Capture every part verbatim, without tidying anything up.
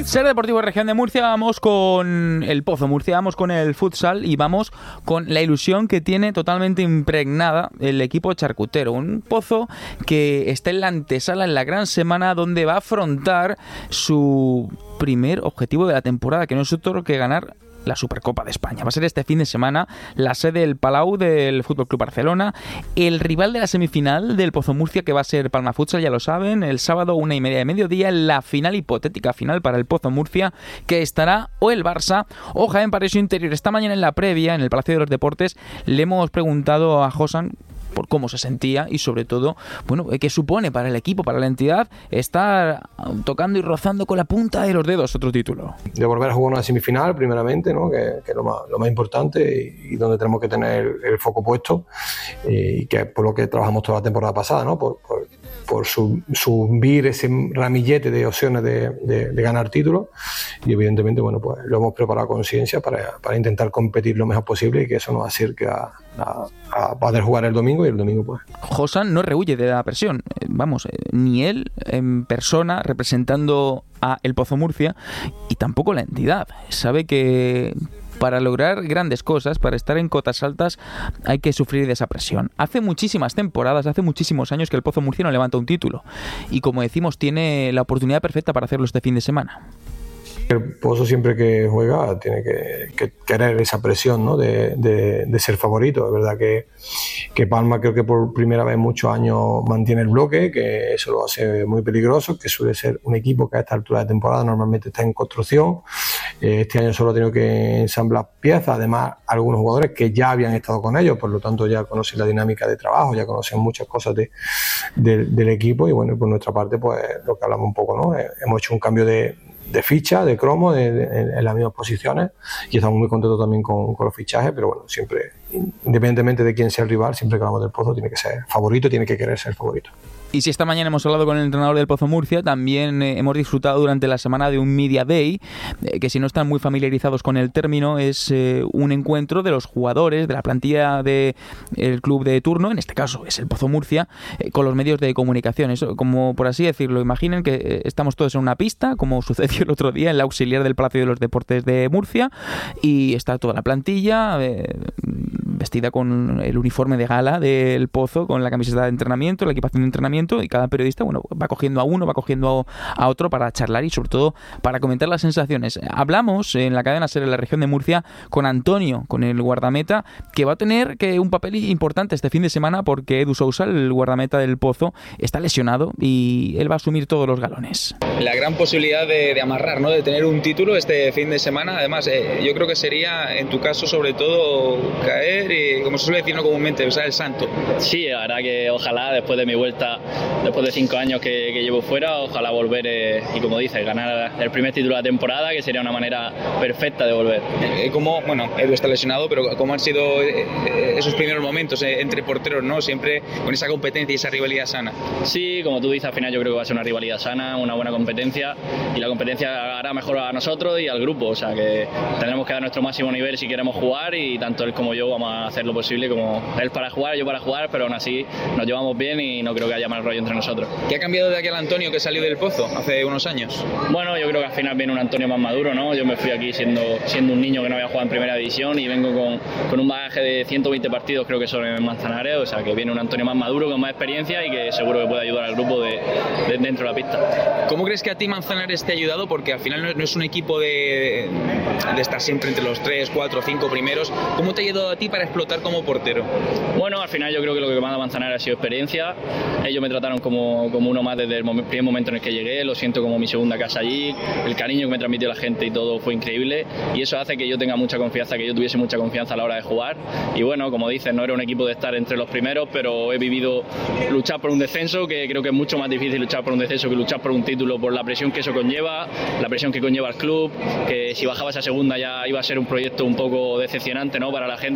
Ser Deportivo Región de Murcia, vamos con el Pozo Murcia, vamos con el futsal y vamos con la ilusión que tiene totalmente impregnada el equipo charcutero. Un Pozo que está en la antesala, en la gran semana, donde va a afrontar su primer objetivo de la temporada, que no es otro que ganar la Supercopa de España. Va a ser este fin de semana la sede del Palau del F C Barcelona, el rival de la semifinal del Pozo Murcia, que va a ser Palma Futsal, ya lo saben, el sábado una y media de mediodía, en la final, hipotética final para el Pozo Murcia, que estará o el Barça o Jaén Paraíso Interior. Esta mañana en la previa, en el Palacio de los Deportes, le hemos preguntado a Josan por cómo se sentía y sobre todo, bueno, qué supone para el equipo, para la entidad, estar tocando y rozando con la punta de los dedos otro título. De volver a jugar una semifinal, primeramente, ¿no? que, que es lo más, lo más importante y, y donde tenemos que tener el, el foco puesto, y que es por lo que trabajamos toda la temporada pasada, ¿no? por, por, por sub, subir ese ramillete de opciones de, de, de ganar títulos, y evidentemente, bueno, pues lo hemos preparado con ciencia para, para intentar competir lo mejor posible y que eso nos acerque a, a, a poder jugar el domingo, y el domingo pues. Josan no rehuye de la presión, vamos, ni él en persona representando a el Pozo Murcia, y tampoco la entidad. Sabe que para lograr grandes cosas, para estar en cotas altas, hay que sufrir de esa presión. Hace muchísimas temporadas, hace muchísimos años que el Pozo Murcia no levanta un título, y como decimos, tiene la oportunidad perfecta para hacerlo este fin de semana. El Pozo siempre que juega tiene que, que querer esa presión, ¿no? de, de, de ser favorito. Es verdad que, que Palma, creo que por primera vez en muchos años mantiene el bloque, que eso lo hace muy peligroso, que suele ser un equipo que a esta altura de temporada normalmente está en construcción. Este año solo ha tenido que ensamblar piezas, además algunos jugadores que ya habían estado con ellos, por lo tanto ya conocen la dinámica de trabajo, ya conocen muchas cosas de, de, del equipo, y bueno, por nuestra parte, pues lo que hablamos un poco, ¿no? Hemos hecho un cambio de de ficha, de cromo, de, de, en las mismas posiciones, y estamos muy contentos también con, con los fichajes, pero bueno, siempre, independientemente de quién sea el rival, siempre que hablamos del Pozo tiene que ser favorito, tiene que querer ser favorito. Y si esta mañana hemos hablado con el entrenador del Pozo Murcia, también eh, hemos disfrutado durante la semana de un Media Day, eh, que si no están muy familiarizados con el término, es eh, un encuentro de los jugadores, de la plantilla del club de turno, en este caso es el Pozo Murcia, eh, con los medios de comunicación. Eso, como por así decirlo, imaginen que eh, estamos todos en una pista, como sucedió el otro día en la auxiliar del Palacio de los Deportes de Murcia, y está toda la plantilla eh, vestida con el uniforme de gala del Pozo, con la camiseta de entrenamiento, la equipación de entrenamiento, y cada periodista, bueno, va cogiendo a uno, va cogiendo a otro para charlar y sobre todo para comentar las sensaciones. Hablamos en la cadena SER en la región de Murcia con Antonio, con el guardameta, que va a tener que un papel importante este fin de semana porque Edu Sousa, el guardameta del Pozo, está lesionado y él va a asumir todos los galones. La gran posibilidad de, de amarrar, ¿no? De tener un título este fin de semana. Además, eh, yo creo que sería, en tu caso, sobre todo, caer y, como se suele decir, ¿no? Comúnmente, usar el santo. Sí, la verdad que ojalá, después de mi vuelta, después de cinco años que, que llevo fuera, ojalá volver eh, y, como dices, ganar el primer título de la temporada, que sería una manera perfecta de volver. Eh, como, bueno, Edu está lesionado, pero ¿cómo han sido eh, esos primeros momentos eh, entre porteros, ¿no? Siempre con esa competencia y esa rivalidad sana. Sí, como tú dices, al final yo creo que va a ser una rivalidad sana, una buena competencia, y la competencia hará mejor a nosotros y al grupo, o sea que tendremos que dar nuestro máximo nivel si queremos jugar, y tanto él como yo vamos a hacer lo posible, como él para jugar, yo para jugar, pero aún así nos llevamos bien y no creo que haya mal rollo entre nosotros. ¿Qué ha cambiado de aquel Antonio que salió del Pozo hace unos años? Bueno, yo creo que al final viene un Antonio más maduro, ¿no? Yo me fui aquí siendo, siendo un niño que no había jugado en primera división, y vengo con, con un bagaje de ciento veinte partidos, creo que son en Manzanares, o sea que viene un Antonio más maduro, con más experiencia y que seguro que puede ayudar al grupo de, de dentro de la pista. ¿Cómo crees que a ti Manzanares te ha ayudado? Porque al final no es un equipo de, de estar siempre entre los tres, cuatro, cinco primeros. ¿Cómo te ha ayudado a ti para explotar como portero? Bueno, al final yo creo que lo que me ha dado Manzanares ha sido experiencia. Ellos me trataron como, como uno más desde el primer momento en el que llegué, lo siento como mi segunda casa allí, el cariño que me transmitió la gente y todo fue increíble, y eso hace que yo tenga mucha confianza, que yo tuviese mucha confianza a la hora de jugar. Y bueno, como dices, no era un equipo de estar entre los primeros, pero he vivido luchar por un descenso, que creo que es mucho más difícil luchar por un descenso que luchar por un título, por la presión que eso conlleva, la presión que conlleva el club, que si bajabas a segunda ya iba a ser un proyecto un poco decepcionante, ¿no?, para la gente,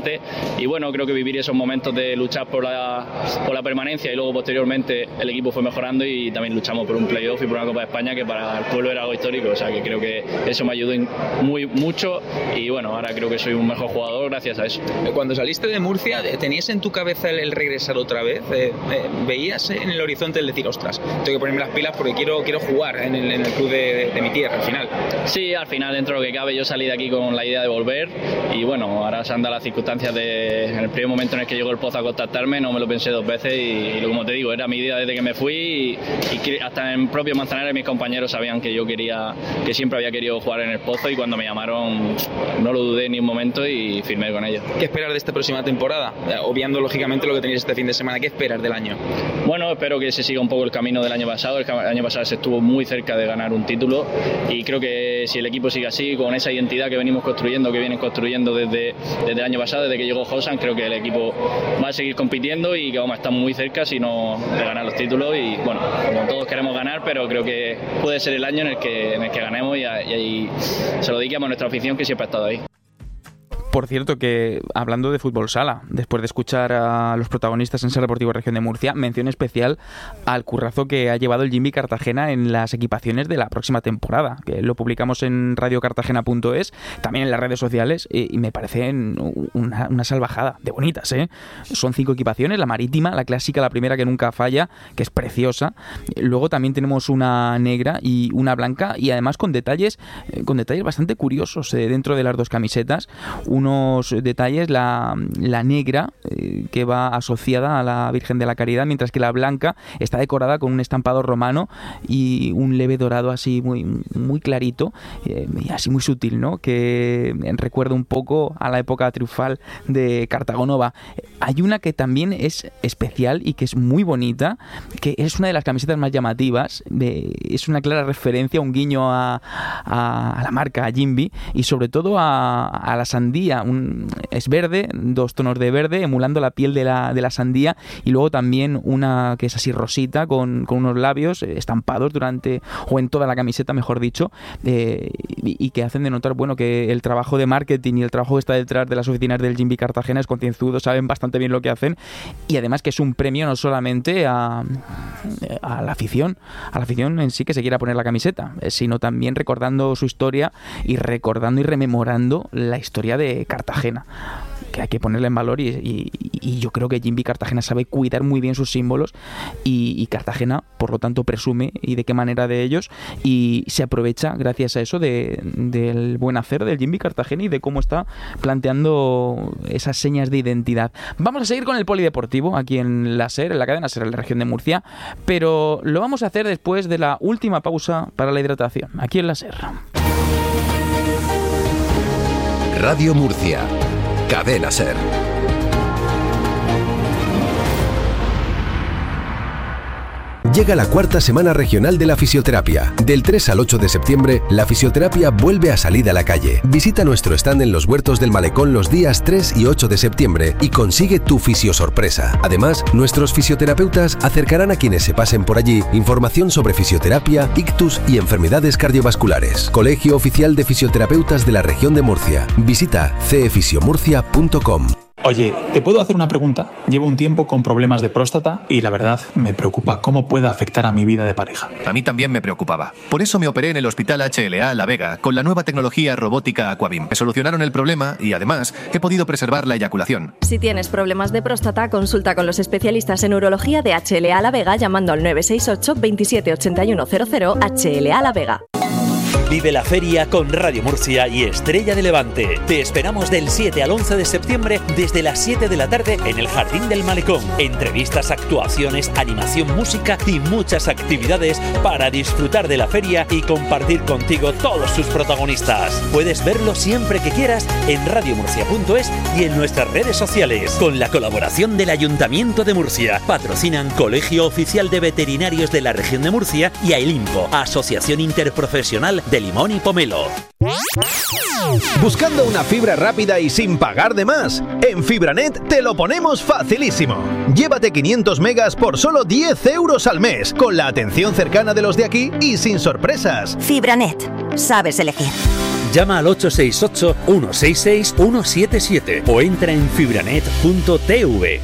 y bueno, creo que vivir esos momentos de luchar por la, por la permanencia y luego posteriormente el equipo fue mejorando y también luchamos por un playoff y por una Copa de España que para el pueblo era algo histórico, o sea que creo que eso me ayudó muy mucho y bueno, ahora creo que soy un mejor jugador gracias a eso. Cuando saliste de Murcia, ¿tenías en tu cabeza el, el regresar otra vez? Eh, eh, ¿Veías en el horizonte el decir, ostras, tengo que ponerme las pilas porque quiero, quiero jugar en el, en el club de, de, de mi tierra al final? Sí, al final dentro de lo que cabe yo salí de aquí con la idea de volver y bueno, ahora se han dado las circunstancias de, en el primer momento en el que llegó el Pozo a contactarme, no me lo pensé dos veces y, y como te digo, era mi idea desde que me fui y, y hasta en propio Manzanares mis compañeros sabían que yo quería, que siempre había querido jugar en el Pozo y cuando me llamaron no lo dudé ni un momento y firmé con ellos. ¿Qué esperas de esta próxima temporada? Obviando lógicamente lo que tenéis este fin de semana, ¿qué esperas del año? Bueno, espero que se siga un poco el camino del año pasado, el año pasado se estuvo muy cerca de ganar un título y creo que si el equipo sigue así, con esa identidad que venimos construyendo, que vienen construyendo desde, desde el año pasado, desde que llegó Josan, creo que el equipo va a seguir compitiendo y que vamos a estar muy cerca si no de ganar los títulos y bueno, como todos queremos ganar, pero creo que puede ser el año en el que, en el que ganemos y, y ahí se lo dediquemos a nuestra afición que siempre ha estado ahí. Por cierto, que hablando de fútbol sala, después de escuchar a los protagonistas en Ser Deportivo Región de Murcia, mención especial al currazo que ha llevado el Jimby Cartagena en las equipaciones de la próxima temporada, que lo publicamos en radio cartagena punto es, también en las redes sociales, y me parecen una, una salvajada de bonitas, ¿eh? Son cinco equipaciones, la marítima, la clásica, la primera que nunca falla, que es preciosa. Luego también tenemos una negra y una blanca, y además con detalles, con detalles bastante curiosos eh, dentro de las dos camisetas. Un unos detalles, la, la negra eh, que va asociada a la Virgen de la Caridad, mientras que la blanca está decorada con un estampado romano y un leve dorado así muy, muy clarito eh, y así muy sutil, ¿no? Que recuerda un poco a la época triunfal de Cartago Nova. Hay una que también es especial y que es muy bonita, que es una de las camisetas más llamativas, de, es una clara referencia, un guiño a, a, a la marca, a Jimby, y sobre todo a, a la sandía. Un, es verde, dos tonos de verde, emulando la piel de la, de la sandía, y luego también una que es así rosita, con, con unos labios estampados durante, o en toda la camiseta, mejor dicho, eh, y, y que hacen denotar, bueno, que el trabajo de marketing y el trabajo que está detrás de las oficinas del Jimby Cartagena es concienzudo, saben bastante bien lo que hacen, y además que es un premio no solamente a, a la afición, a la afición en sí que se quiera poner la camiseta, sino también recordando su historia y recordando y rememorando la historia de Cartagena, que hay que ponerle en valor, y, y, y yo creo que Jimby Cartagena sabe cuidar muy bien sus símbolos, y, y Cartagena por lo tanto presume y de qué manera de ellos, y se aprovecha gracias a eso de, del buen hacer del Jimby Cartagena y de cómo está planteando esas señas de identidad. Vamos a seguir con el polideportivo aquí en la SER, en la cadena SER en la región de Murcia, pero lo vamos a hacer después de la última pausa para la hidratación aquí en la SER. Radio Murcia, Cadena SER. Llega la cuarta semana regional de la fisioterapia. Del tres al ocho de septiembre, la fisioterapia vuelve a salir a la calle. Visita nuestro stand en los Huertos del Malecón los días tres y ocho de septiembre y consigue tu fisiosorpresa. Además, nuestros fisioterapeutas acercarán a quienes se pasen por allí información sobre fisioterapia, ictus y enfermedades cardiovasculares. Colegio Oficial de Fisioterapeutas de la Región de Murcia. Visita ce e fisiomurcia punto com. Oye, ¿te puedo hacer una pregunta? Llevo un tiempo con problemas de próstata y la verdad me preocupa cómo puede afectar a mi vida de pareja. A mí también me preocupaba. Por eso me operé en el Hospital H L A La Vega con la nueva tecnología robótica Aquabim. Me solucionaron el problema y además he podido preservar la eyaculación. Si tienes problemas de próstata, consulta con los especialistas en urología de H L A La Vega llamando al nueve seis ocho, veintisiete ochenta y uno cero cero H L A La Vega. Vive la feria con Radio Murcia y Estrella de Levante. Te esperamos del siete al once de septiembre desde las siete de la tarde en el Jardín del Malecón. Entrevistas, actuaciones, animación, música y muchas actividades para disfrutar de la feria y compartir contigo todos sus protagonistas. Puedes verlo siempre que quieras en radio murcia punto es y en nuestras redes sociales. Con la colaboración del Ayuntamiento de Murcia. Patrocinan Colegio Oficial de Veterinarios de la Región de Murcia y AILIMPO, Asociación Interprofesional de Limón y Pomelo. ¿Buscando una fibra rápida y sin pagar de más? En Fibranet te lo ponemos facilísimo. Llévate quinientos megas por solo diez euros al mes, con la atención cercana de los de aquí y sin sorpresas. Fibranet. Sabes elegir. Llama al ocho seis ocho, uno seis seis, uno siete siete o entra en fibranet punto t v.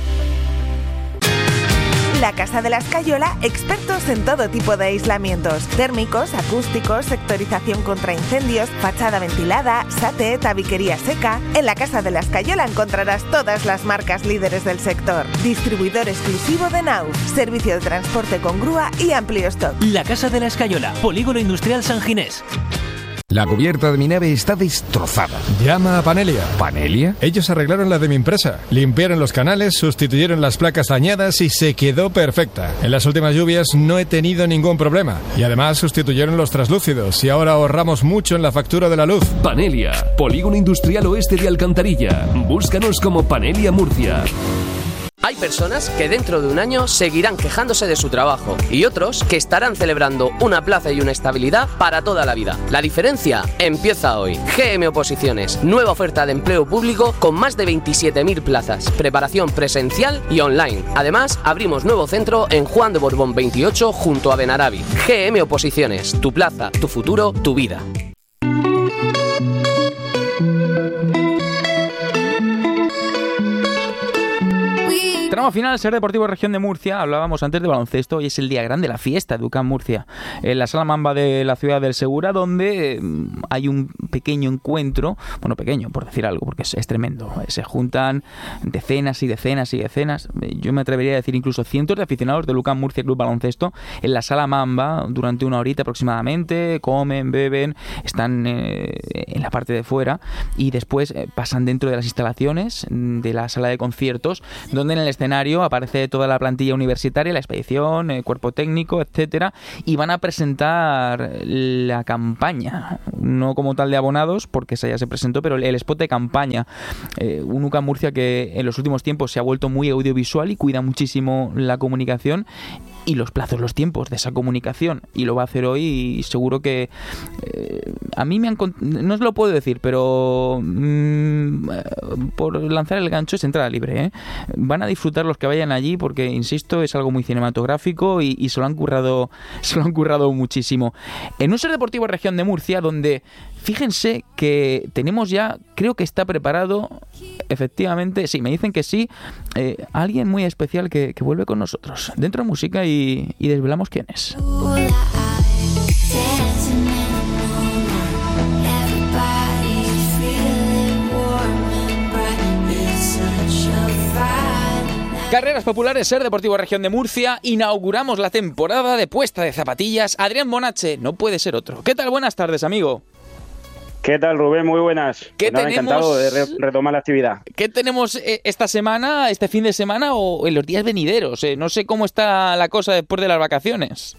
La Casa de la Escayola, expertos en todo tipo de aislamientos: térmicos, acústicos, sectorización contra incendios, fachada ventilada, S A T E, tabiquería seca. En la Casa de la Escayola encontrarás todas las marcas líderes del sector. Distribuidor exclusivo de Nauf, servicio de transporte con grúa y amplio stock. La Casa de la Escayola, Polígono Industrial San Ginés. La cubierta de mi nave está destrozada. Llama a Panelia. ¿Panelia? Ellos arreglaron la de mi empresa. Limpiaron los canales, sustituyeron las placas dañadas y se quedó perfecta. En las últimas lluvias no he tenido ningún problema. Y además sustituyeron los traslúcidos y ahora ahorramos mucho en la factura de la luz. Panelia, Polígono Industrial Oeste de Alcantarilla. Búscanos como Panelia Murcia. Hay personas que dentro de un año seguirán quejándose de su trabajo y otros que estarán celebrando una plaza y una estabilidad para toda la vida. La diferencia empieza hoy. G M Oposiciones, nueva oferta de empleo público con más de veintisiete mil plazas, preparación presencial y online. Además, abrimos nuevo centro en Juan de Borbón veintiocho junto a Benarabi. G M Oposiciones, tu plaza, tu futuro, tu vida. Tramo final, Ser Deportivo Región de Murcia. Hablábamos antes de baloncesto y es el día grande, la fiesta de U C A M Murcia, en la Sala Mamba de la ciudad del Segura, donde hay un pequeño encuentro, bueno, pequeño por decir algo, porque es, es tremendo. Se juntan decenas y decenas y decenas, yo me atrevería a decir incluso cientos de aficionados del U C A M Murcia Club Baloncesto en la Sala Mamba durante una horita aproximadamente, comen, beben, están eh, en la parte de fuera y después eh, pasan dentro de las instalaciones de la sala de conciertos, donde en el escenario aparece toda la plantilla universitaria, la expedición, el cuerpo técnico, etcétera, y van a presentar la campaña, no como tal de abonados, porque esa ya se presentó, pero el spot de campaña. Eh, un U C A M Murcia que en los últimos tiempos se ha vuelto muy audiovisual y cuida muchísimo la comunicación y los plazos, los tiempos de esa comunicación, y lo va a hacer hoy y seguro que eh, a mí me han... no os lo puedo decir, pero mmm, por lanzar el gancho es entrada libre, ¿eh? Van a disfrutar los que vayan allí porque, insisto, es algo muy cinematográfico y, y se lo han currado se lo han currado muchísimo. En un Ser Deportivo Región de Murcia, donde fíjense que tenemos ya, creo que está preparado, efectivamente, sí, me dicen que sí, eh, alguien muy especial que, que vuelve con nosotros. Dentro de música y, y desvelamos quién es. Carreras populares, Ser Deportivo Región de Murcia. Inauguramos la temporada de puesta de zapatillas. Adrián Bonache, no puede ser otro. ¿Qué tal? Buenas tardes, amigo. ¿Qué tal, Rubén? Muy buenas. ¿Qué pues nada, tenemos... encantado de re- retomar la actividad. ¿Qué tenemos esta semana, este fin de semana o en los días venideros? Eh, no sé cómo está la cosa después de las vacaciones.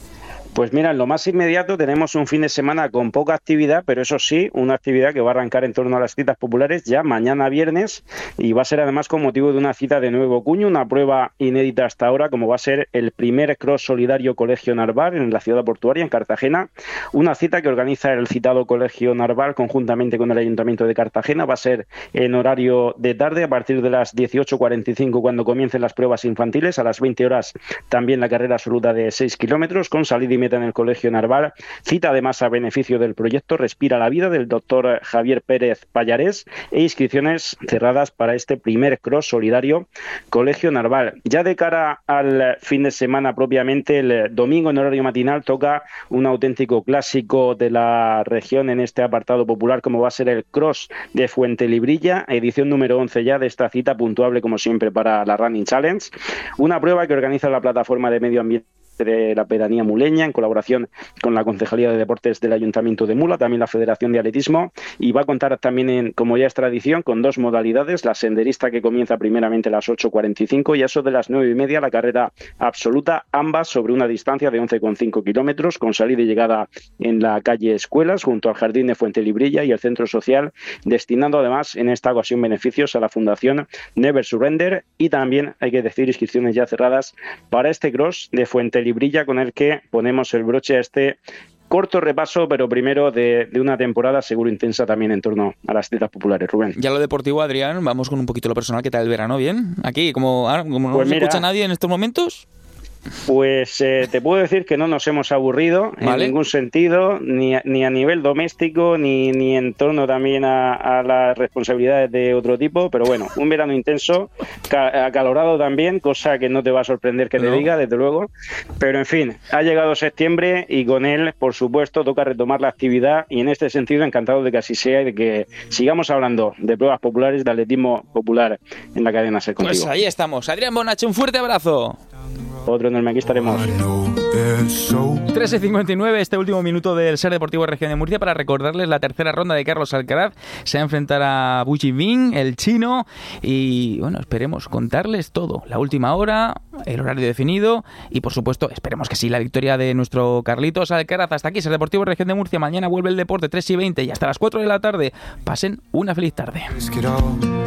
Pues mira, en lo más inmediato tenemos un fin de semana con poca actividad, pero eso sí, una actividad que va a arrancar en torno a las citas populares ya mañana viernes y va a ser además con motivo de una cita de nuevo cuño, una prueba inédita hasta ahora, como va a ser el primer cross solidario Colegio Narval en la ciudad portuaria, en Cartagena. Una cita que organiza el citado Colegio Narval conjuntamente con el Ayuntamiento de Cartagena. Va a ser en horario de tarde, a partir de las dieciocho cuarenta y cinco cuando comiencen las pruebas infantiles, a las veinte horas también la carrera absoluta de seis kilómetros con salida y meta en el Colegio Narval. Cita además a beneficio del proyecto Respira la Vida del doctor Javier Pérez Pallarés e inscripciones cerradas para este primer cross solidario Colegio Narval. Ya de cara al fin de semana propiamente, el domingo en horario matinal toca un auténtico clásico de la región en este apartado popular, como va a ser el cross de Fuentelibrilla, edición número once ya de esta cita, puntuable como siempre para la Running Challenge, una prueba que organiza la plataforma de medio ambiente de la pedanía muleña en colaboración con la Concejalía de Deportes del Ayuntamiento de Mula, también la Federación de Atletismo, y va a contar también, en, como ya es tradición, con dos modalidades: la senderista, que comienza primeramente a las ocho cuarenta y cinco, y a eso de las nueve y media la carrera absoluta, ambas sobre una distancia de once coma cinco kilómetros, con salida y llegada en la calle Escuelas, junto al Jardín de Fuentelibrilla y el Centro Social, destinando además en esta ocasión beneficios a la Fundación Never Surrender, y también, hay que decir, inscripciones ya cerradas para este cross de Fuentelibrilla, Brilla, con el que ponemos el broche a este corto repaso, pero primero de, de una temporada seguro intensa también en torno a las citas populares. Rubén. Ya lo deportivo, Adrián, vamos con un poquito lo personal. ¿Qué tal el verano? ¿Bien? Aquí, como, como no pues nos mira, escucha nadie en estos momentos. Pues eh, te puedo decir que no nos hemos aburrido ¿Vale? en ningún sentido, ni a, ni a nivel doméstico, ni, ni en torno también a, a las responsabilidades de otro tipo, pero bueno, un verano intenso, ca- acalorado también, cosa que no te va a sorprender que te no. diga, desde luego, pero en fin, ha llegado septiembre y con él, por supuesto, toca retomar la actividad y en este sentido encantado de que así sea y de que sigamos hablando de pruebas populares, de atletismo popular en la cadena SER contigo. Pues ahí estamos. Adrián Bonache, un fuerte abrazo. Otro enorme, aquí estaremos. trece cincuenta y nueve, este último minuto del SER Deportivo Región de Murcia para recordarles la tercera ronda de Carlos Alcaraz. Se va a enfrentar a Wu Jibing, el chino, y bueno, esperemos contarles todo. La última hora, el horario definido y por supuesto, esperemos que sí, la victoria de nuestro Carlitos Alcaraz. Hasta aquí, SER Deportivo Región de Murcia. Mañana vuelve el deporte, tres y veinte y hasta las cuatro de la tarde. Pasen una feliz tarde.